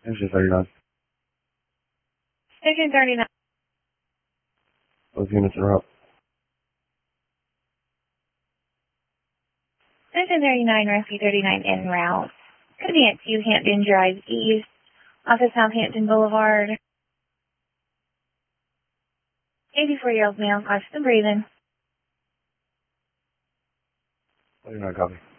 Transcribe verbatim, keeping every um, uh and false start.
Engine thirty-nine. Engine thirty-nine. Those units are up. Engine thirty-nine, Rescue thirty-nine en route. Coming at two Hampton Drive East, off of Southampton Boulevard. eighty-four-year-old male, cautious and breathing. thirty-nine, copy.